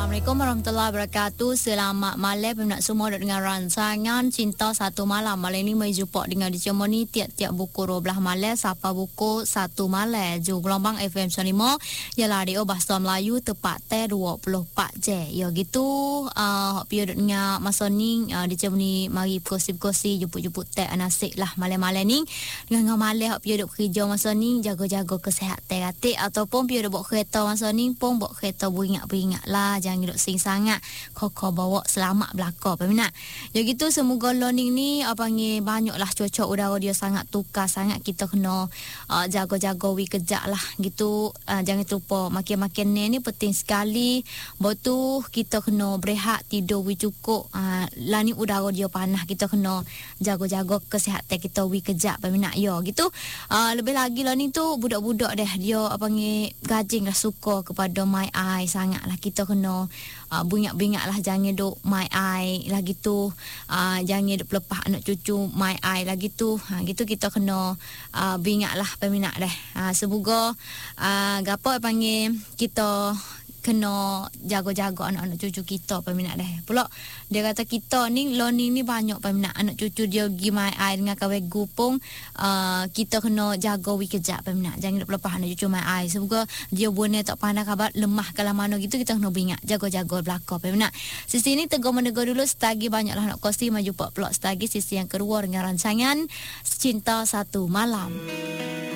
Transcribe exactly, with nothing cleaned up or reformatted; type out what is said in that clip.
Assalamualaikum warahmatullahi wabarakatuh. Selamat malam peminat semua dengan rancangan Cinta Satu Malam. Malam ini mari jumpa dengan dicemoni tiap-tiap buku dua belas malam sampai buku satu malam. Ju gelombang F M sembilan puluh lima ialah radio Bahasa Melayu tepat teh dua puluh empat jam. Ya gitu uh, period dengan masa ni uh, dicemoni mari berkosi-kosi jemput-jemput teh anasik lah malam-malam ni. Dengan malam period kerja masa ni jaga-jaga kesihatan hati ataupun period buat kereta masa ni pun buat kereta beringat-beringat lah. Jangan duduk sing sangat. Koko bawa selamat belakang peminat. Ya gitu semoga learning ni apa panggil banyaklah cuaca udara dia sangat tukar sangat, kita kena uh, jaga-jaga wi kejap lah gitu. Uh, jangan terlupa makin-makin ni ni penting sekali. Betul kita kena berehat, tidur wi cukup. Uh, lah ni udara dia panas, kita kena jaga-jaga kesihatan kita wi kejap peminat. Ya gitu. Uh, lebih lagi lah ni tu budak-budak deh dia apa panggil gajing lah suka kepada my eye sangat lah. Kita kena Uh, beringat-beringat lah, jangan duk my eye lagi tu, uh, jangan duk pelepah anak cucu my eye lagi tu. Ha, gitu kita kena uh, beringat lah peminat deh. Uh, semoga uh, gapo panggil kita kena jaga-jaga anak-anak cucu kita peminat deh. Pula dia kata kita ni learning ni banyak peminat, anak cucu dia pergi my eye dengan kawan gupung, uh, kita kena jaga wi kejap peminat, jangan duk lepas anak cucu my eye. Semoga dia buat tak pandai kabar lemah kalau mana gitu, kita kena beringat jaga-jaga belakang peminat. Sisi ni tegur menegur dulu, setagi banyaklah nak kongsi maju pak pelak setagi sisi yang kedua dengan rancangan Cinta Satu Malam.